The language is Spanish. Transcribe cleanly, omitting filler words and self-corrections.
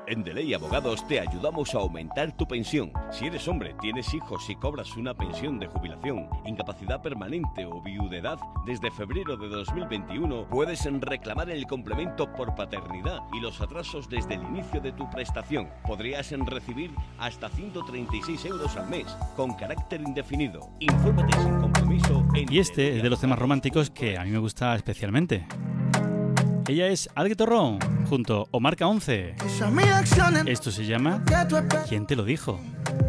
En Deley Abogados te ayudamos a aumentar tu pensión. Si eres hombre, tienes hijos y cobras una pensión de jubilación, incapacidad permanente o viudedad, desde febrero de 2021 puedes reclamar el complemento por paternidad y los atrasos desde el inicio de tu prestación. Podrías recibir hasta 136 euros al mes, con carácter indefinido. Infórmate sin compromiso en... Y este es de los temas románticos que a mí me gusta especialmente. Ella es Adri Torrón, junto a Marca 11. Esto se llama ¿Quién te lo dijo?